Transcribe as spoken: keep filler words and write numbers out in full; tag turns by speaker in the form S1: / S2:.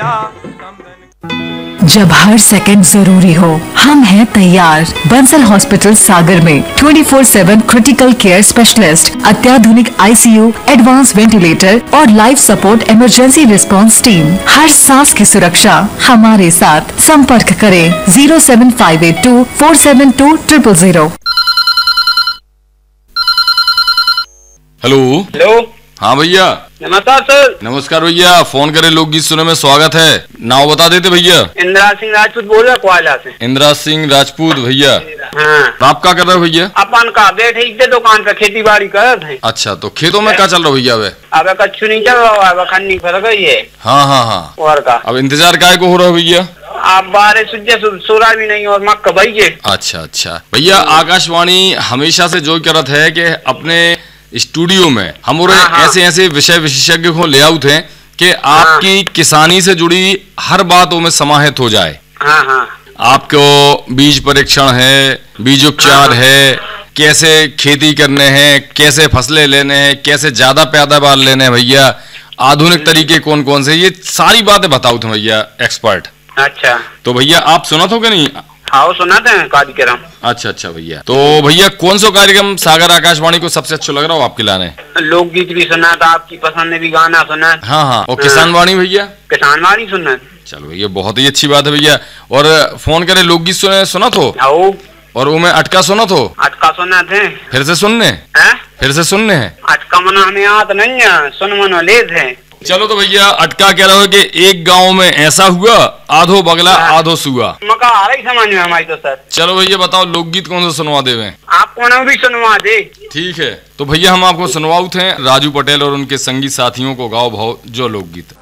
S1: जब हर सेकंड जरूरी हो, हम हैं तैयार। बंसल हॉस्पिटल सागर में twenty four seven critical care specialist, अत्याधुनिक आईसीयू, एडवांस वेंटिलेटर और life support emergency response team. हर सांस की सुरक्षा हमारे साथ। संपर्क करें zero seven five eight to four seven to triple zero.
S2: Hello
S3: hello.
S2: हाँ भैया
S3: नमस्कार सर।
S2: नमस्कार भैया, फोन करे लोकगीत सुने में स्वागत है। नाम बता देते भैया।
S3: इंदिरा सिंह राजपूत बोल रहा कोयला से।
S2: इंदिरा सिंह राजपूत भैया।
S3: हाँ।
S2: आप क्या कर रहे हो भैया?
S3: अपन का बैठे ही थे दुकान पे, खेती बाड़ी कर रहे।
S2: अच्छा, तो खेतों में क्या चल रहा है भैया? अब
S3: अब कच्छु नहीं चल रहा है, खन्नी फर गई है।
S2: हाँ हाँ हाँ।
S3: और का
S2: अब इंतजार काय को हो रहा है भैया?
S3: आप बारह सूर्य सोरा भी नहीं और मक्का भाई।
S2: अच्छा अच्छा भैया, आकाशवाणी हमेशा से जो करत है कि अपने स्टूडियो में हम
S3: हाँ, हाँ।
S2: ऐसे ऐसे विषय विशेषज्ञ को ले आउट हैं कि आपकी हाँ। किसानी से जुड़ी हर बातों में समाहित हो जाए।
S3: हाँ हाँ।
S2: आपको बीज परीक्षण है, बीज उपचार हाँ। है, कैसे खेती करने हैं, कैसे फसलें लेने हैं, कैसे ज्यादा पैदावार लेने हैं भैया, आधुनिक तरीके कौन कौन से, ये सारी बातें बताओ थे भैया एक्सपर्ट।
S3: अच्छा,
S2: तो भैया आप सुना तो क्या नहीं?
S3: हाँ सुनाते हैं कार्यक्रम।
S2: अच्छा अच्छा भैया, तो भैया कौन सा कार्यक्रम सागर आकाशवाणी को सबसे अच्छा लग रहा हो आपके लाने?
S3: लोकगीत भी सुना था, आपकी पसंद भी गाना सुना।
S2: हाँ हाँ। और किसान वाणी भैया?
S3: किसान वाणी सुना।
S2: चलो भैया, बहुत ही अच्छी बात है भैया। और फोन करे लोकगीत सुने सुना तो? और वो में अटका सुना तो?
S3: अटका सुना थे।
S2: फिर से सुनने है? फिर से सुनने हैं।
S3: अटका मना हमें याद नहीं है, सुन मनो ले थे।
S2: चलो तो भैया, अटका कह रहा हो कि एक गांव में ऐसा हुआ, आधो बगला आधो सुआ।
S3: मका आ रही समझ में हमारी तो सर।
S2: चलो भैया बताओ लोकगीत कौन सा सुनवा देवे?
S3: आपको ना भी सुनवा दे।
S2: ठीक है, तो भैया हम आपको सुनवाऊ थे राजू पटेल और उनके संगीत साथियों को गाओ भाव जो लोकगीत।